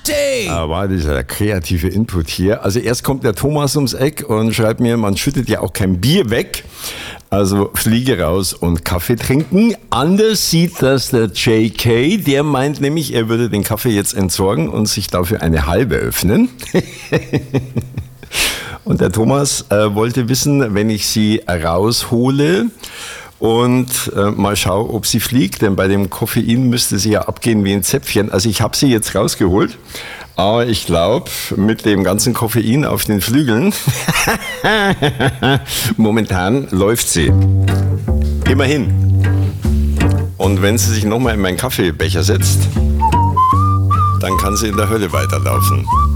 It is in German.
War dieser kreative Input hier. Also erst kommt der Thomas ums Eck und schreibt mir, man schüttet ja auch kein Bier weg. Also fliege raus und Kaffee trinken. Anders sieht das der JK. Der meint nämlich, er würde den Kaffee jetzt entsorgen und sich dafür eine halbe öffnen. Und der Thomas wollte wissen, wenn ich sie raushole und mal schaue, ob sie fliegt, denn bei dem Koffein müsste sie ja abgehen wie ein Zäpfchen. Also ich habe sie jetzt rausgeholt, aber ich glaube, mit dem ganzen Koffein auf den Flügeln, momentan läuft sie. Immerhin. Und wenn sie sich nochmal in meinen Kaffeebecher setzt, dann kann sie in der Hölle weiterlaufen.